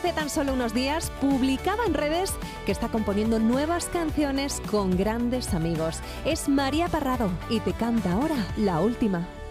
hace tan solo unos días publicaba en redes que está componiendo nuevas canciones con grandes amigos. Es María Parrado y te canta ahora La Última.